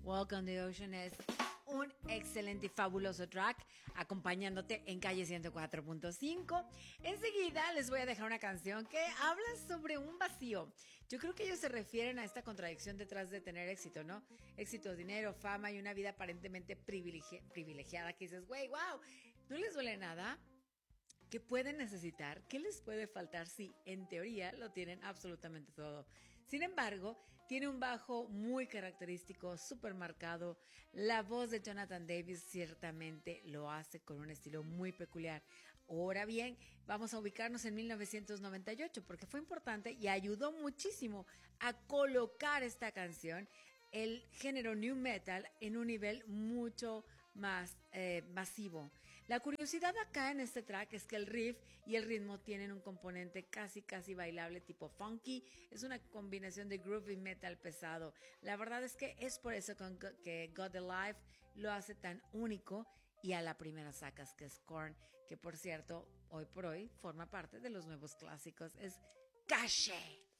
Walk on the Ocean es un excelente y fabuloso track acompañándote en Calle 104.5. Enseguida les voy a dejar una canción que habla sobre un vacío. Yo creo que ellos se refieren a esta contradicción detrás de tener éxito, ¿no? Éxito, dinero, fama y una vida aparentemente privilegiada que dices, güey, wow, ¿no les duele nada? ¿Qué pueden necesitar? ¿Qué les puede faltar si en teoría lo tienen absolutamente todo? Sin embargo, tiene un bajo muy característico, súper marcado. La voz de Jonathan Davis ciertamente lo hace con un estilo muy peculiar. Ahora bien, vamos a ubicarnos en 1998 porque fue importante y ayudó muchísimo a colocar esta canción, el género new metal, en un nivel mucho más masivo. La curiosidad acá en este track es que el riff y el ritmo tienen un componente casi bailable tipo funky. Es una combinación de groove y metal pesado. La verdad es que es por eso que God Alive lo hace tan único. Y a la primera sacas que es Korn, que por cierto, hoy por hoy forma parte de los nuevos clásicos. Es Cache.